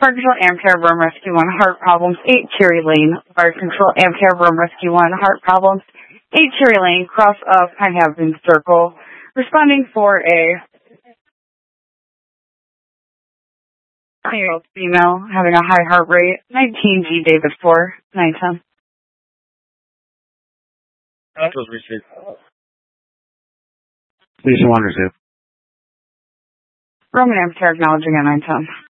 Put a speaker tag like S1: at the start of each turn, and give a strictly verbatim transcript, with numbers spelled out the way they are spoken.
S1: Fire Control Ampere Room Rescue one, heart problems, eight Cherry Lane. Fire Control Ampere Room Rescue one, heart problems, eight Cherry Lane, cross of Pine Haven Circle. Responding for a nine-year-old female having a high heart rate, nineteen G David four, nine ten.
S2: That was received.
S3: Lisa one receive.
S1: Roman Ampere acknowledging at nine ten.